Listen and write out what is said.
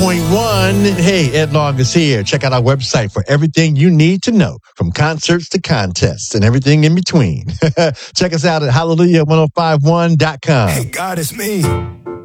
105.1. Hey, Ed Long is here. Check out our website for everything you need to know, from concerts to contests and everything in between. Check us out at hallelujah1051.com. Hey, God, it's me.